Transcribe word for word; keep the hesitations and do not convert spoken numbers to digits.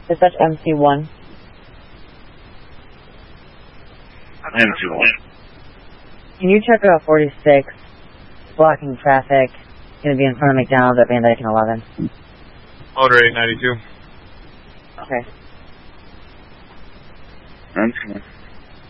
Dispatch M C one. M C one. Can you check out forty-six, blocking traffic, going to be in front of McDonald's at Van Dyke and eleven. Order eight ninety-two. Okay. M C one.